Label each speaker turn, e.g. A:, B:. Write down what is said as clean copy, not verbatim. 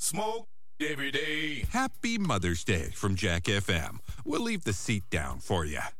A: smoke every day.
B: Happy Mother's Day from Jack FM. We'll leave the seat down for you.